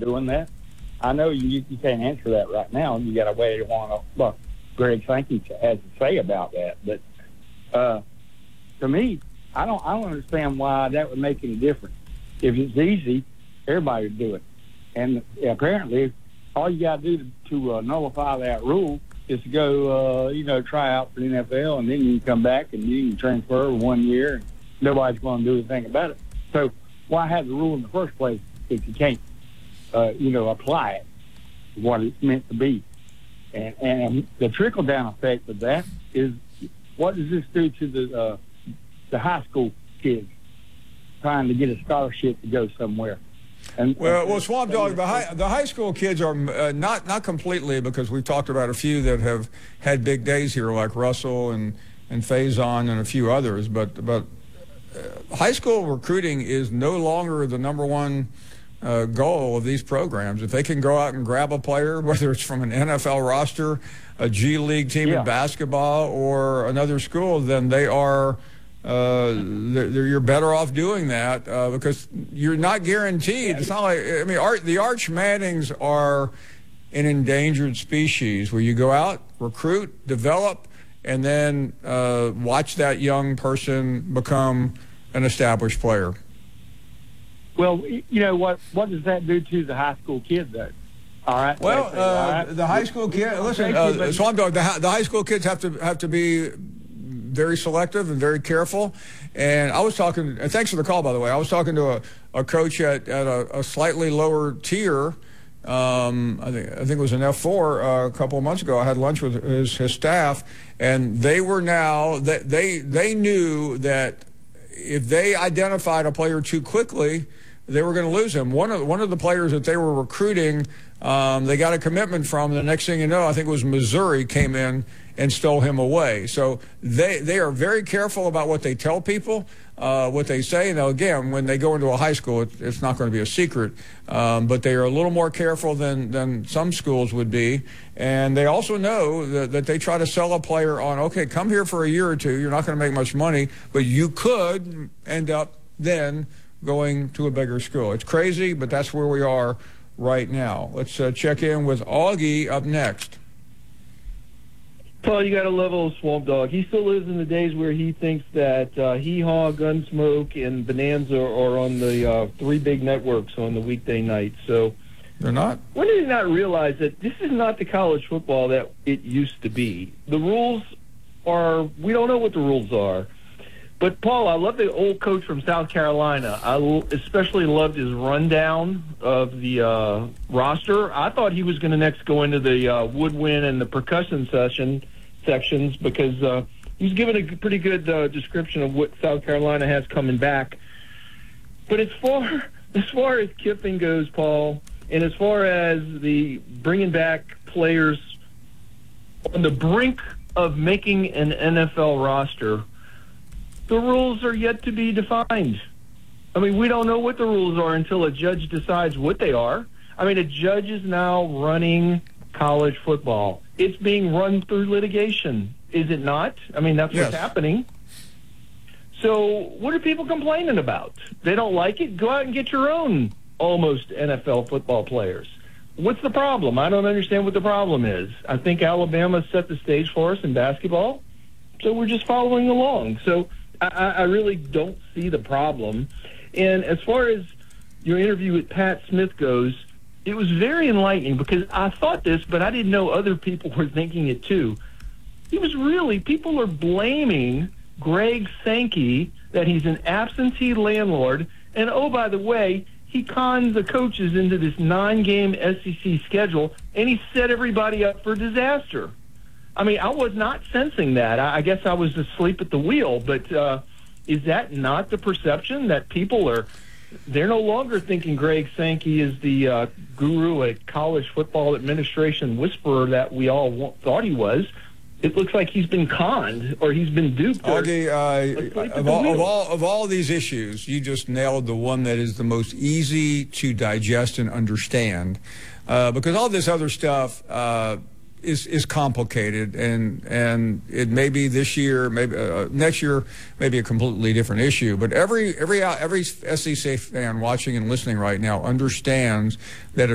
doing that. I know you can't answer that right now. You got to wait on what Greg Sankey has to say about that. But to me, I don't understand why that would make any difference. If it's easy, everybody would do it. And apparently, all you got to do to nullify that rule is to go, try out for the NFL, and then you can come back and you can transfer 1 year, and nobody's going to do anything about it. So why have the rule in the first place if you can't, apply it to what it's meant to be? And the trickle-down effect of that is, what does this do to the high school kids trying to get a scholarship to go somewhere? Well, Swamp Dog, the high school kids are not completely, because we've talked about a few that have had big days here, like Russell and Faison and a few others. But high school recruiting is no longer the number one goal of these programs. If they can go out and grab a player, whether it's from an NFL roster, a G League team in basketball, or another school, then they are. You're better off doing that because you're not guaranteed. It's not like, the Arch Mannings are an endangered species where you go out, recruit, develop, and then watch that young person become an established player. Well, what does that do to the high school kid, though? All right. Well, the high school kid. Listen, Swamp Dog. The high school kids have to be very selective and very careful. And I was talking, and thanks for the call, by the way. I was talking to a coach at a slightly lower tier. I think it was an F4 a couple of months ago. I had lunch with his staff, and they were now that they knew that if they identified a player too quickly, they were going to lose him. One of the players that they were recruiting, they got a commitment from. The next thing you know, I think it was Missouri came in and stole him away. So they are very careful about what they tell people, what they say. Now, again, when they go into a high school, it's not going to be a secret, but they are a little more careful than some schools would be. And they also know that they try to sell a player on, okay, come here for a year or two. You're not going to make much money, but you could end up then going to a bigger school. It's crazy, but that's where we are right now. Let's check in with Augie up next. Paul, you got to love old Swamp Dog. He still lives in the days where he thinks that Hee Haw, Gunsmoke, and Bonanza are on the three big networks on the weekday night. So they're not. When did he not realize that this is not the college football that it used to be? The rules are, we don't know what the rules are. But, Paul, I love the old coach from South Carolina. I especially loved his rundown of the roster. I thought he was going to next go into the woodwind and the percussion sections because he's given a pretty good description of what South Carolina has coming back. But as far as Kiffin goes, Paul, and as far as the bringing back players on the brink of making an NFL roster, the rules are yet to be defined. I mean, we don't know what the rules are until a judge decides what they are. I mean, a judge is now running college football. It's being run through litigation, is it not? I mean, that's what's happening. So what are people complaining about? They don't like it? Go out and get your own almost NFL football players. What's the problem? I don't understand what the problem is. I think Alabama set the stage for us in basketball, so we're just following along. So I really don't see the problem. And as far as your interview with Pat Smith goes, it was very enlightening because I thought this, but I didn't know other people were thinking it too. People are blaming Greg Sankey that he's an absentee landlord. And, oh, by the way, he conned the coaches into this 9-game SEC schedule, and he set everybody up for disaster. I mean, I was not sensing that. I guess I was asleep at the wheel. But is that not the perception that people are – they're no longer thinking Greg Sankey is the guru at college football administration whisperer that we all thought he was. It looks like he's been conned or he's been duped. Augie, of all these issues, you just nailed the one that is the most easy to digest and understand because all this other stuff is complicated, and it may be this year, maybe next year, maybe a completely different issue. But every SEC fan watching and listening right now understands that